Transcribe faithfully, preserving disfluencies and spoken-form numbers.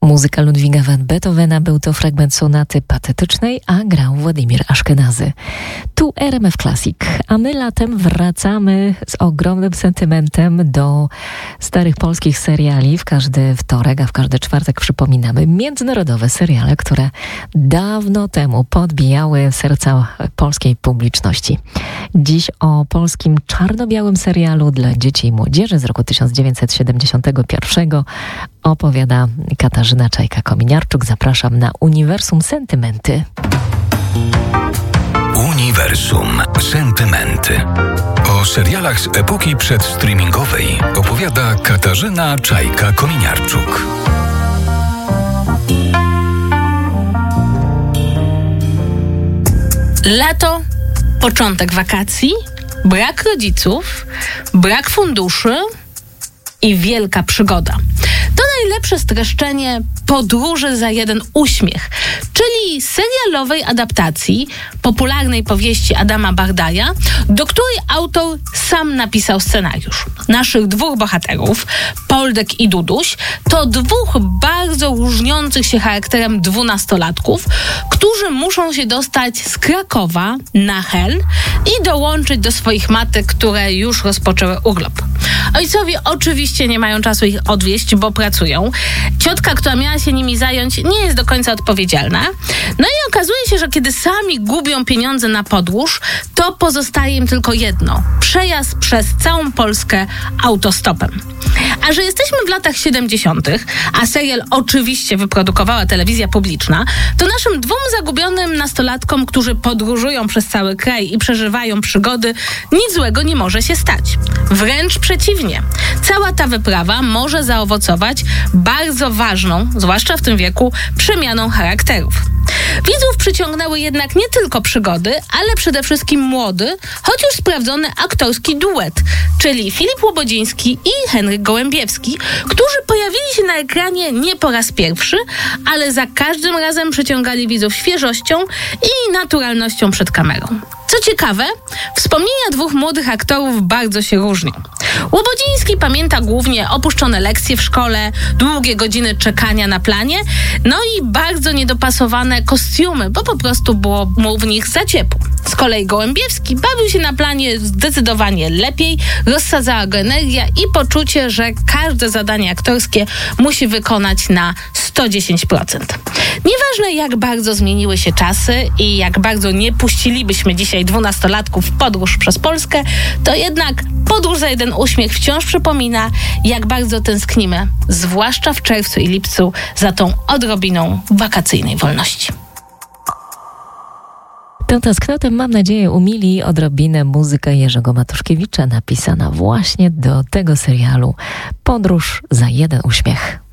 Muzyka Ludwiga van Beethovena, był to fragment sonaty patetycznej, a grał Władimir Aszkenazy. Tu R M F Classic, a my latem wracamy z ogromnym sentymentem do starych polskich seriali. W każdy wtorek, a w każdy czwartek przypominamy międzynarodowe seriale, które dawno temu podbijały serca polskiej publiczności. Dziś o polskim czarno-białym serialu dla dzieci i młodzieży z roku tysiąc dziewięćset siedemdziesiątego pierwszego opowiada Katarzyna Czajka-Kominiarczuk. Zapraszam na Uniwersum Sentymenty. Uniwersum Sentymenty. O serialach z epoki przedstreamingowej opowiada Katarzyna Czajka-Kominiarczuk. Lato, początek wakacji, brak rodziców, brak funduszy i wielka przygoda. To najlepsze streszczenie Podróży za jeden uśmiech, czyli serialowej adaptacji popularnej powieści Adama Bardaja, do której autor sam napisał scenariusz. Naszych dwóch bohaterów, Poldek i Duduś, to dwóch bardzo różniących się charakterem dwunastolatków, którzy muszą się dostać z Krakowa na Hel i dołączyć do swoich matek, które już rozpoczęły urlop. Ojcowie oczywiście nie mają czasu ich odwieźć, bo pracują. Ciotka, która miała się nimi zająć, nie jest do końca odpowiedzialna. No i okazuje się, że kiedy sami gubią pieniądze na podróż, to pozostaje im tylko jedno: przejazd przez całą Polskę autostopem. A że jesteśmy w latach siedemdziesiątych, a serial oczywiście wyprodukowała telewizja publiczna, to naszym dwóm zagubionym nastolatkom, którzy podróżują przez cały kraj i przeżywają przygody, nic złego nie może się stać. Wręcz przeciwnie. Cała ta wyprawa może zaowocować bardzo ważną, zwłaszcza w tym wieku, przemianą charakterów. Widzów przyciągnęły jednak nie tylko przygody, ale przede wszystkim młody, choć już sprawdzony aktorski duet, czyli Filip Łobodziński i Henryk Gołębiewski, którzy pojawili się na ekranie nie po raz pierwszy, ale za każdym razem przyciągali widzów świeżością i naturalnością przed kamerą. Co ciekawe, wspomnienia dwóch młodych aktorów bardzo się różnią. Łobodziński pamięta głównie opuszczone lekcje w szkole, długie godziny czekania na planie, no i bardzo niedopasowane kostiumy, bo po prostu było mu w nich za ciepło. Z kolei Gołębiewski bawił się na planie zdecydowanie lepiej, rozsadzała go energia i poczucie, że każde zadanie aktorskie musi wykonać na sto dziesięć procent. Nieważne, jak bardzo zmieniły się czasy i jak bardzo nie puścilibyśmy dzisiaj dwunastolatków w podróż przez Polskę, to jednak Podróż za jeden uśmiech wciąż przypomina, jak bardzo tęsknimy, zwłaszcza w czerwcu i lipcu, za tą odrobiną wakacyjnej wolności. Tę tęsknotę, mam nadzieję, umili odrobinę muzyka Jerzego Matuszkiewicza, napisana właśnie do tego serialu Podróż za jeden uśmiech.